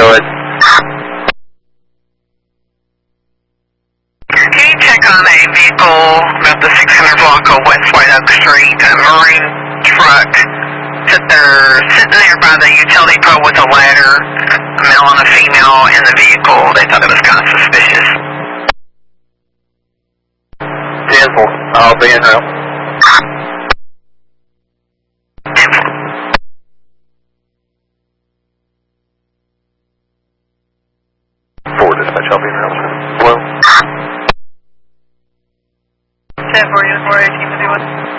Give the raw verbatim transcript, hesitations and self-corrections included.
go ahead. Can you check on a vehicle about the six hundred block of West White Oak Street, a marine truck, that they're sitting there by the utility pole with a ladder, a male and a female in the vehicle. They thought it was kind of suspicious. ten four, I'll be in route. ten four. four dispatch, I'll be in route. Hello? ten four, unit four eighteen, fifty-one.